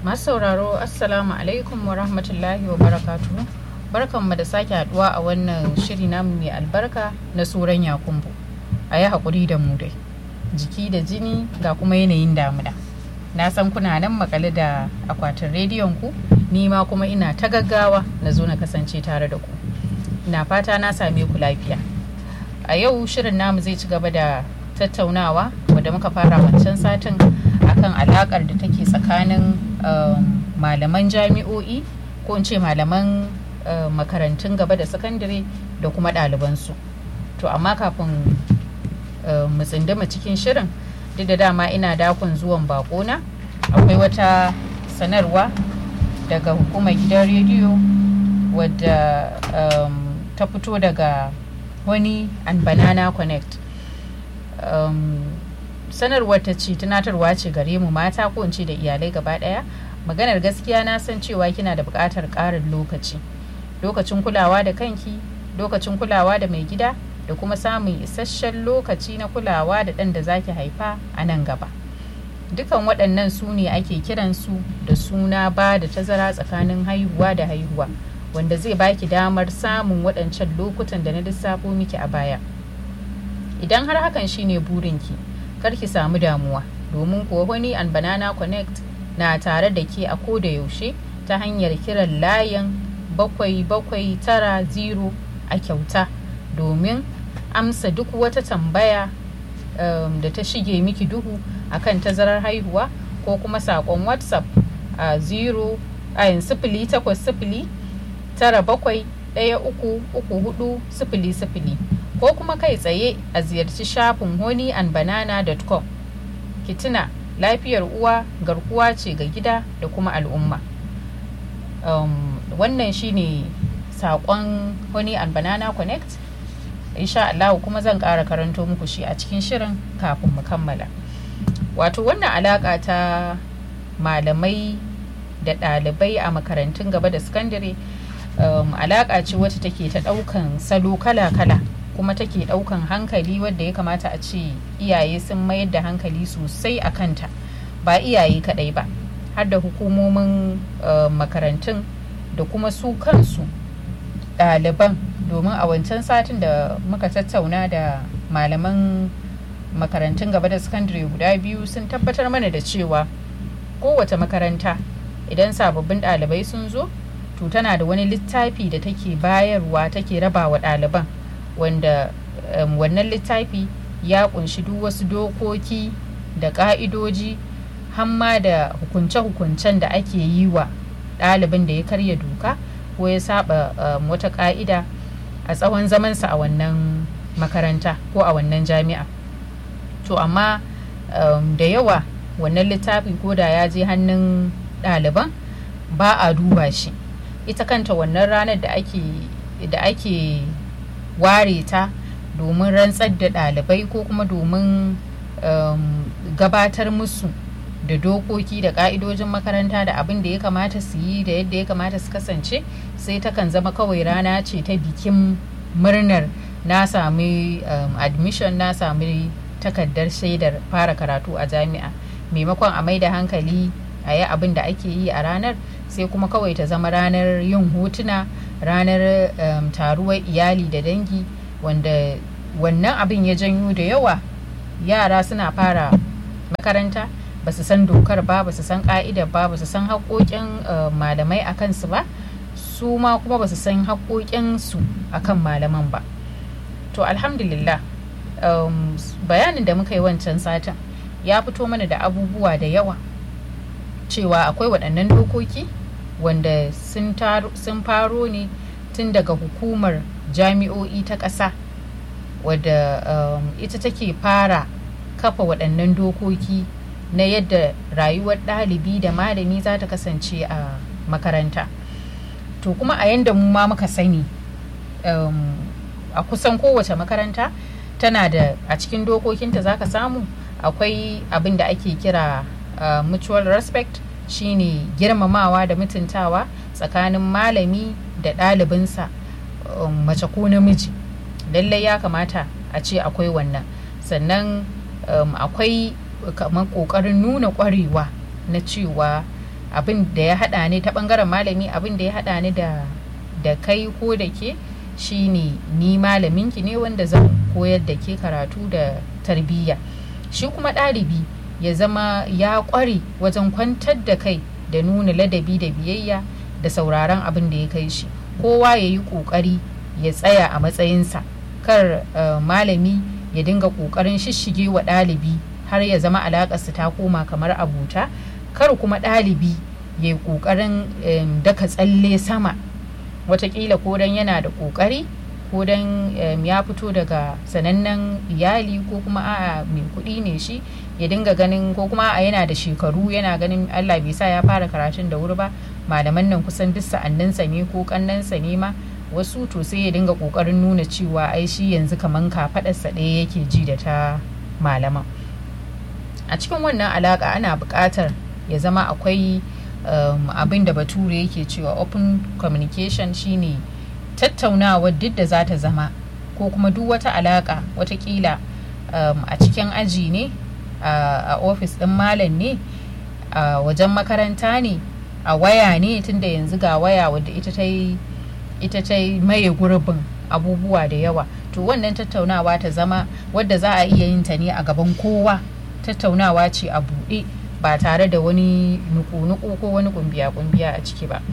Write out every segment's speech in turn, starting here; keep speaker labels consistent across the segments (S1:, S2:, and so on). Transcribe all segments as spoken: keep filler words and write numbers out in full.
S1: Masu sauraro assalamu alaikum wa rahmatullahi wa barakatuhu. Barkanmu da sake haduwa a wannan shiri namu mai albarka na suran yakumbu. A yi haƙuri da mu dai, jiki da jini ga kuma yanayin damuna. Na san kuna nan makale da akwatin rediyon ku, ni ma kuma ina ta gaggawa na zo na kasance tare da ku. Ina fata na same ku lafiya. A yau shirin namu zai ci gaba da tattaunawa wadda muka fara wancan satin akan alakar da take tsakanin um, malaman jami'o'i ko in ce malaman uh, makarantun gaba da sakandare da kuma ɗalibansu. To amma kafin uh, mu tsindima cikin shirin, duk da dama ina dakon zuwan bakona, akwai wata sanarwa daga hukumar gidan rediyo wadda um, ta fito daga wani and banana connect. Um, sanarwar ta ce tunatarwa ce gare mu mata ko in ce da iyalai gaba daya. Maganar gaskiya na san cewa kina da buƙatar ƙarin lokaci lokacin kulawa da kanki, lokacin kulawa da mai gida, da kuma samun isasshen lokaci na kulawa da ɗan da zaki haifa a nan gaba. Dukan waɗannan su ne ake kiransu da suna ba da tazara tsakanin haihuwa da haihuwa, wanda zai baki damar samun waɗancan lokutan da na lissafo miki a baya. Idan har hakan shine burinki, kar ki samu damuwa, domin kuwa Honey and Banana Connect na tare da ke a koda yaushe ta hanyar kiran layin bakwai bakwai tara zero a kyauta domin amsa duk wata tambaya um, da ta shige miki duhu akan tazarar haihuwa, ko kuma saƙon WhatsApp a zero a sifili takwas sifili tara bakwai ɗaya uku uku hudu sifili sifili, ko kuma kai tsaye a ziyarci shafin honey and banana dot com. Ki tuna, lafiyar uwa garkuwa ce ga gida da kuma al'umma. Um, wannan shine saƙon Honey and Banana Connect. Insha Allah kuma zan ƙara karanto muku shi a cikin shirin kafin mu kammala. Wato wannan alaƙa ta malamai da ɗalibai a makarantun gaba da sakandare um, alaƙa ce wacce take ta ɗaukan salo kala-kala, kuma take daukan hankali wadda ya kamata a ce iyaye sun mayar da hankali sosai a kanta. Ba iyaye kadai ba, har da hukumomin uh, makarantun da kuma su kansu ɗaliban, domin a wancan satin da muka tattauna da malaman makarantun gaba da sakandare guda biyu sun tabbatar mana da cewa kowace makaranta idan sababbin ɗalibai sun zo, to tana da wani littafi da take bayarwa, take rabawa ɗaliban, wanda um, wannan littafi ya kunshi duk wasu dokoki da ka'idoji, hamma da hukunce-hukuncen da ake yi wa ɗalibin da ya karya doka ko ya saba um, wata ka'ida a tsawon zamansa a wannan makaranta ko a wannan jami'a. To amma um, da yawa wannan littafi ko da ya je hannun ɗaliban ba a duba shi. Ita kanta wannan ranar da ake da ake ware ta domin rantsar da ɗalibai ko kuma domin um, gabatar musu da dokoki da ƙa'idojin makaranta da abin da ya kamata su yi da yadda ya kamata su kasance, sai takan zama kawai rana ce ta bikin murnar na sami um, admission, na sami takardar shaidar fara karatu a jami'a. Maimakon a mai da hankali a yi abin da ake yi a ranar, sai kuma kawai ta zama ranar yin hotuna, ranar um, taruwar iyali da dangi, wanda wannan abin ya janyo da yawa yara suna fara makaranta ba su san dokar ba, ba su san ka'idar ba, ba su san haƙoƙin uh, malamai a kansu ba, su ma kuma ba su san haƙoƙinsu a kan malaman ba. To alhamdulillah, um, bayanin da muka yi wancan satin ya fito mana da abubuwa da yawa, cewa akwai waɗannan dokoki wanda sun faro ne tun daga hukumar jami'o'i ta ƙasa, wadda um, ita take fara kafa waɗannan dokoki na yadda rayuwar ɗalibi da malami za ta kasance a makaranta. To kuma a yanda mu ma muka sani, um, a kusan kowace makaranta tana da, a cikin dokokinta za ka samu akwai abin da ake kira uh, mutual respect, shine girmamawa da mutuntawa tsakanin malami da ɗalibinsa, um, mace ko namiji. Lallai ya kamata a ce akwai wannan. Sannan um, akwai kamar ƙoƙarin nuna ƙwarewa na cewa abin da ya haɗa ni ta ɓangaren malami abin da ya haɗa ni da da kai ko da ke shine ni malaminki ne wanda zan koyar da ke karatu da tarbiyya. Shi kuma ɗalibi ya zama ya ƙware wajen kwantar da kai da nuna ladabi da biyayya da sauraron abin da ya kai shi. Kowa ya yi ƙoƙari ya tsaya a matsayinsa, kar uh, malami ya dinga ƙoƙarin shishige wa ɗalibi har ya zama alaƙarsa ta koma kamar abuta. Kar kuma ɗalibi ya yi ƙoƙarin um, daka tsalle sama, watakila ko dan yana da ƙoƙari ko dan um, ya fito daga sanannen iyali ko kuma a'a mai kuɗi ne shi, ya dinga ganin ko kuma a yana da shekaru yana ganin Allah bai sa ya fara karatun da wuri ba, malaman nan kusan duk sa'anninsa ne ko kannansa ne ma wasu, to sai ya dinga ƙoƙarin nuna cewa ai shi yanzu kaman kafaɗarsa ɗaya yake ji da ta malaman. A cikin wannan alaƙa ana buƙatar ya zama akwai um, abin da bature yake cewa open communication, shine tattaunawa duk da za ta zama ko kuma duk wata alaƙa watakila um, a cikin aji ne, a ofis ɗin malam ne, a wajen makaranta ne, a waya ne, tunda yanzu ga waya wadda ita ta yi ita ta maye gurbin abubuwa da yawa. To wannan tattaunawa ta zama wadda za a iya yin ta ne a gaban kowa, tattaunawa ce a buɗe ba tare da wani nuku-nuku ko wani kumbiya-kumbiya a ciki ba.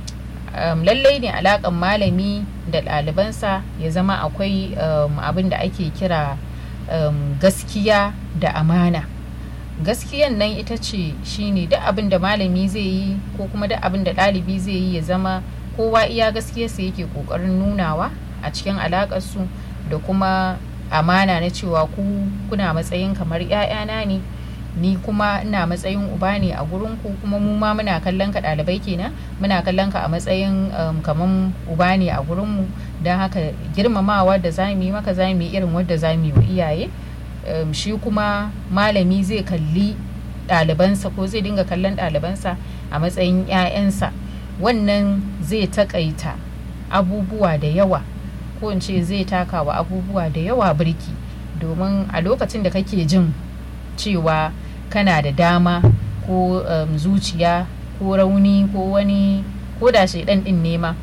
S1: Um, lallai ne alaƙan malami da ɗalibansa ya zama akwai um, abin da ake kira um, gaskiya da amana. Gaskiyan nan ita ce shine duk abin da malami zai yi ko kuma duk abin da ɗalibi zai yi ya zama kowa iya gaskiyarsa yake ƙoƙarin nunawa a cikin alaƙarsu, da kuma amana na cewa ku kuna matsayin kamar 'ya'yana ne, ni kuma ina matsayin uba ne a gurinku, kuma mu ma muna kallon ka ɗalibai kenan muna kallon ka a matsayin um, kaman uba ne a gurinmu, don haka girmamawa da za mu yi maka za mu yi irin wadda za mu yi wa iyaye. Um, shi kuma malami zai kalli ɗalibansa ko zai dinga kallon ɗalibansa a matsayin 'ya'yansa. Wannan zai takaita abubuwa da yawa, ko in ce zai takawa abubuwa da yawa birki, domin a lokacin da kake jin cewa kana da dama ko um, zuciya ko rauni ko wani ko da shaidan din nema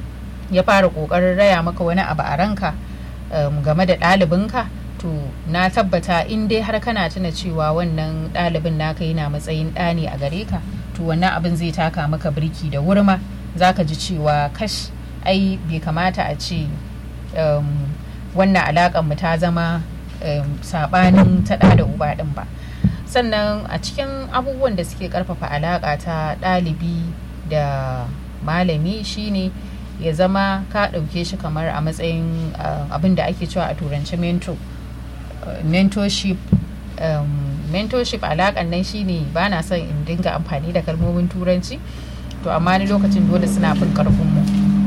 S1: ya fara kokarin raya maka wani abu a ranka um, game da ɗalibinka, to na tabbata in dai har kana tuna cewa wannan ɗalibin naka yana matsayin ɗa ne a gare ka, to wannan abin zai taka maka birki da wurma. Zaka ji cewa kash ai bai kamata a ce um, wannan alaƙar mu ta zama um, sabanin ta ɗa da uba ɗin ba. Sannan a cikin abubuwan da suke ƙarfafa alaƙa ta ɗalibi da malami shine ya zama ka ɗauke shi kamar a matsayin uh, abin da ake cewa a turance mentor, uh, mentorship. Um, mentorship alaƙan nan shine ba na son in dinga amfani da kalmomin turanci, to amma ni lokacin dole suna fin ƙarfinmu.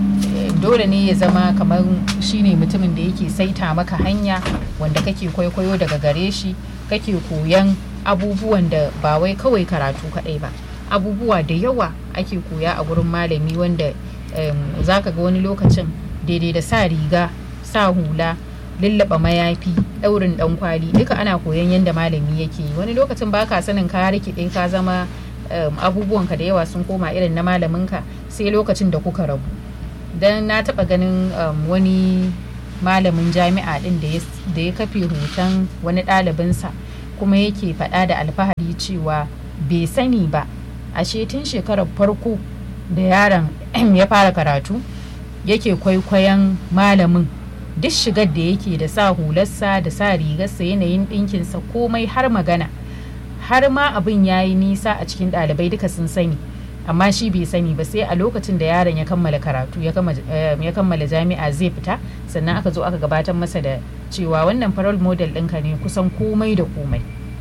S1: Dole ne ya zama kamar shine mutumin da yake saita maka hanya wanda kake kwaikwayo daga gare shi, kake koyan abubuwan da ba wai kawai karatu kaɗai ba, abubuwa da yawa ake koya a gurin malami, wanda um, za ka ga wani lokacin daidai da sa riga, sa hula, lullaba mayafi, ɗaurin ɗan kwali, duka ana koyan yadda malami yake. Wani lokacin ba ka sanin ka rikide ka zama um, abubuwanka da yawa sun koma irin na malaminka sai lokacin da kuka rabu. Dan na taɓa ganin um, wani malamin jami'a ɗin da ya kafe hoton wani ɗalibinsa, kuma yake faɗa da alfahari cewa bai sani ba ashe tun shekarar farko da yaron ya fara karatu yake kwaikwayon malamin, duk shigar da yake da sa hularsa da sa rigarsa, yanayin ɗinkinsa, komai har magana, har ma abin ya yi nisa a cikin ɗalibai duka sun sani, amma shi bai sani ba sai a lokacin da yaron ya kammala karatu ya kammala jami'a zai fita, sannan aka zo aka gabatar masa da cewa wannan faral model ɗinka ne kusan komai da komai.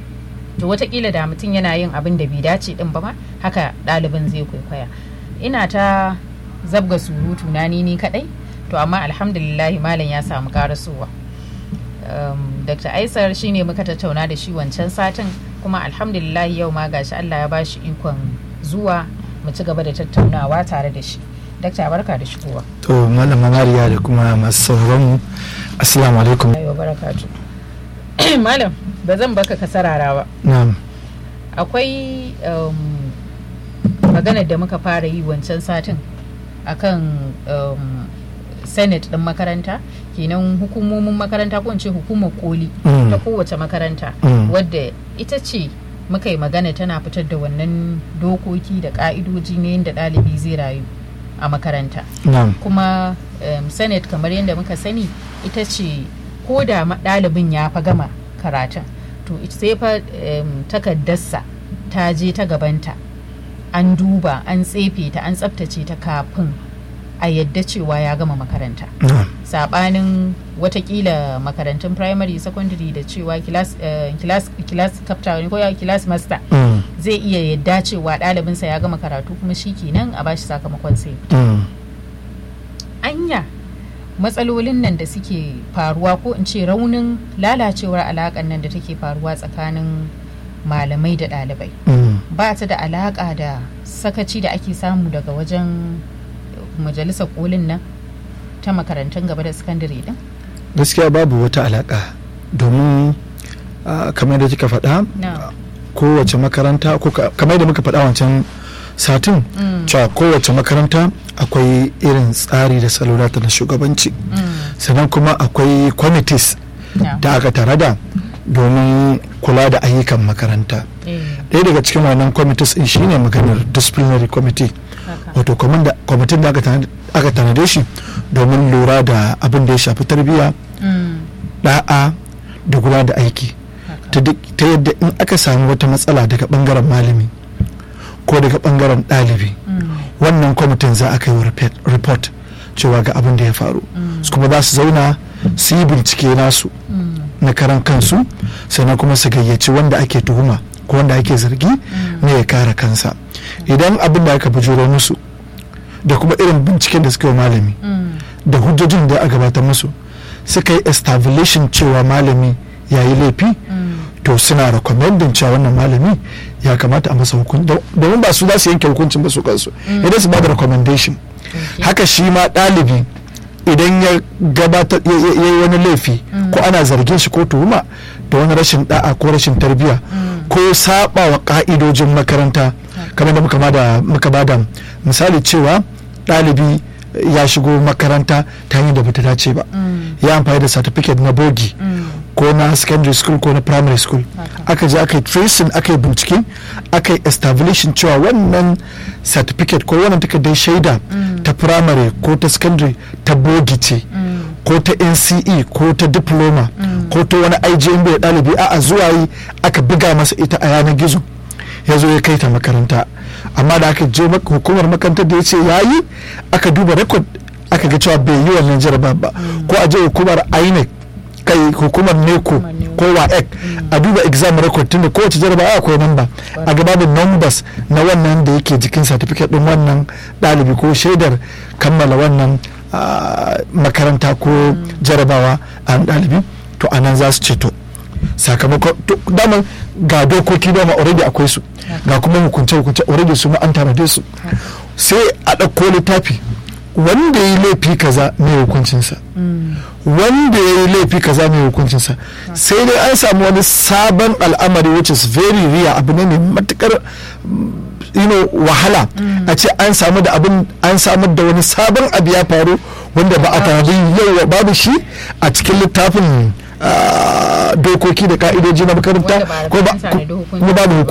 S1: To watakila da mutum yana yin abin da bai dace din ba ma haka ɗalibin zai kwaikwaya. Ina ta zabga surutu na ni ni kadai, to amma alhamdulillah malam ya samu karasowa. um, Dr. Aisar shine muka tattauna da shi wancan satin, kuma alhamdulillah yau ma gashi Allah ya bashi ikon zuwa mu ci gaba da tattaunawa tare da shi. Dakta barka da shigowa.
S2: To malama Mariya da kuma masu sauraron mu assalamu alaikum.
S1: Ayo barakatu. Malam ba zan baka ka sarara ba.
S2: Na'am.
S1: Akwai um, maganar da muka fara yi wancan satin akan um, senate din makaranta, kenan hukumomin makaranta ko in ce hukumar koli
S2: Mm.
S1: ta kowace makaranta
S2: Mm.
S1: wadda ita ce muka yi magana tana fitar da wannan dokoki da ka'idoji ne yadda ɗalibi zai rayu a makaranta.
S2: na'am
S1: Kuma um, senate kamar yadda muka sani ita ce ko da ma- ɗalibin ya fa gama karatun to ita sai fa um, takaddarsa ta je ta gabanta an duba an tsefe ta an tsaftace ta kafin a yadda cewa ya gama makaranta.
S2: na'am
S1: Sabanin watakila makarantun primary secondary da cewa kilas eh, kilas kilas captain ko ya kilas master
S2: Mm.
S1: zai iya yadda cewa ɗalibinsa ya gama karatu kuma shi kenan a bashi sakamakon sai.
S2: Mm.
S1: Anya matsalolin nan da suke faruwa ko in ce raunin lalacewar alaƙar nan da take faruwa tsakanin malamai da ɗalibai
S2: Mm.
S1: ba ta da alaƙa da sakaci da ake samu daga wajen majalisar kolin nan ta makarantun gaba da sakandare din.
S2: gaskiya babu wata alaka domin ah, kamar da kika faɗa
S1: Na.
S2: kowace makaranta ko ka- kamar da muka faɗa wancan satin
S1: Mm.
S2: cewa kowace makaranta akwai irin tsari da salonata na shugabanci
S1: Mm.
S2: sannan kuma akwai committees
S1: Na.
S2: da aka tare da domin kula da ayyukan makaranta
S1: Eh,
S2: ɗaya daga cikin wannan committees din shine maganar disciplinary committee
S1: haka.
S2: wato kwamitin da aka tanad- aka tanade shi domin lura da abin da ya shafi tarbiyya
S1: Mm.
S2: da'a da gudanar da aiki
S1: Haka.
S2: ta duk- ta yadda in aka samu wata matsala daga bangaren malami ko daga bangaren ɗalibi
S1: Mm.
S2: wannan kwamitin za a kai wa repet- report cewa ga abin da ya faru
S1: Mm.
S2: su kuma za su zauna su yi bincike nasu
S1: Mm.
S2: na karan kansu sannan kuma su gayyaci wanda ake tuhuma ko wanda ake zargi ne ya kare kansa idan abin da aka bujuro musu da kuma irin binciken da suka yi wa malami
S1: Mm.
S2: da hujjojin da aka gabatar musu suka yi establishing cewa malami ya yi laifi
S1: Mm.
S2: to suna recommending cewa wannan malami ya kamata a masa hukunci do- domin ba su za su yanke hukuncin ba su kansu idan su ba da recommendation
S1: Okay.
S2: haka shi ma ɗalibi idan ya gabatar ya ya- ya yi wani laifi ko ana zargin shi ko tuhuma da wani rashin da'a ko rashin tarbiyya ko saba wa ka'idojin makaranta kamar da muka bada muka bada misali cewa ɗalibi ya shigo makaranta ta hanyar da bata dace ba
S1: Mm.
S2: ya amfani da certificate na bogi
S1: Mm.
S2: ko na secondary school ko na primary school
S1: Haka.
S2: aka je aka yi tracing aka yi bincike aka yi establishing cewa wannan certificate ko wannan takardar shaida ta primary ko ta secondary ta bogi ce
S1: Mm.
S2: ko ta N C E ko ta diploma ko ta wani I J M B da ɗalibi a zuwa yi aka buga masa ita a yanar gizo ya zo ya kai ta makaranta amma da aka je mak- hukumar makarantar da ya ce ya yi aka duba rekod aka ga cewa bai yi wannan jaraba ba ko a je hukumar I N E C kai hukumar neko
S1: Hukumar NECO.
S2: ko waec a duba exam record tunda kowace jaraba akwai namba a gaba da numbers na wannan da yake jikin certificate din wannan ɗalibi ko shaidar kammala wannan ah, makaranta ko jarabawa a ɗalibi to anan za su ce to sakamakon to daman ga dokoki dama already akwai su ga kuma hukunce hukunce already su ma an tanade su sai a ɗauko littafi wanda ya yi laifi kaza mai hukuncinsa
S1: Mm.
S2: wanda ya yi laifi kaza mai hukuncinsa sai dai an samu wani sabon al'amari which is very rare abu ne mai matukar mm, you know, wahala a ce an samu da abin an samu da wani sabon abu ya faru wanda ba a tanadi yau babu shi a cikin littafin ah, dokoki da ka'idoji na makaranta
S1: Wanda ba a
S2: ko ba
S1: tanadi hukunci
S2: kuma babu
S1: ba.